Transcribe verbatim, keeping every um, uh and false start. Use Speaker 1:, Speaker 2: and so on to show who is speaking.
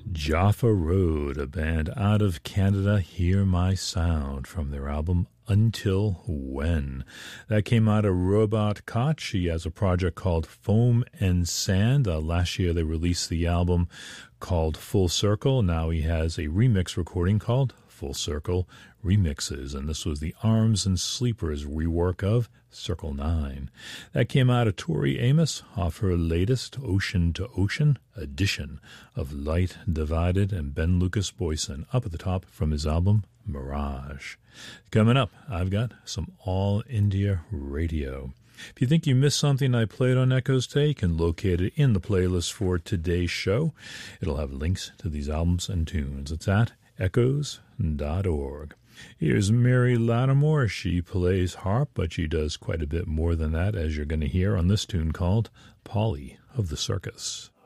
Speaker 1: Jaffa Road, a band out of Canada, Hear My Sound, from their album Until When. That came out of Robot Koch. He has a project called Foam and Sand. Uh, last year they released the album called Full Circle. Now he has a remix recording called Full Circle Remixes, and this was the Arms and Sleepers rework of Circle nine. That came out of Tori Amos off her latest Ocean to Ocean edition of Light Divided, and Ben Lucas Boyson up at the top from his album Mirage. Coming up, I've got some All India Radio. If you think you missed something I played on Echoes Today, you can locate it in the playlist for today's show. It'll have links to these albums and tunes. It's at echoes dot org. Here's Mary Lattimore. She plays harp, but she does quite a bit more than that, as you're going to hear on this tune called Polly of the Circus.